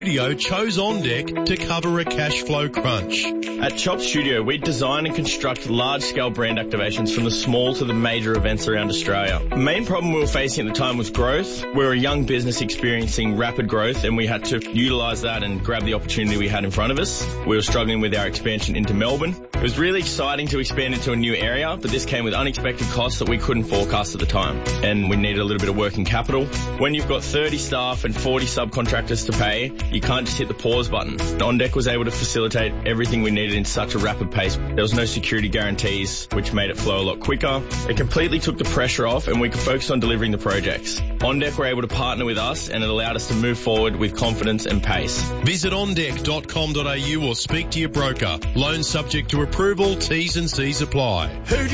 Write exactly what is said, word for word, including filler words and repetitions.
Studio chose On Deck to cover a cash flow crunch. At Chop Studio, we design and construct large-scale brand activations from the small to the major events around Australia. The main problem we were facing at the time was growth. We were a young business experiencing rapid growth, and we had to utilise that and grab the opportunity we had in front of us. We were struggling with our expansion into Melbourne. It was really exciting to expand into a new area, but this came with unexpected costs that we couldn't forecast at the time, and we needed a little bit of working capital. When you've got thirty staff and forty subcontractors to pay, you can't just hit the pause button. On Deck was able to facilitate everything we needed in such a rapid pace. There was no security guarantees, which made it flow a lot quicker. It completely took the pressure off, and we could focus on delivering the projects. On Deck were able to partner with us, and it allowed us to move forward with confidence and pace. Visit on deck dot com dot a u or speak to your broker. Loan subject to approval, T's and C's apply. Who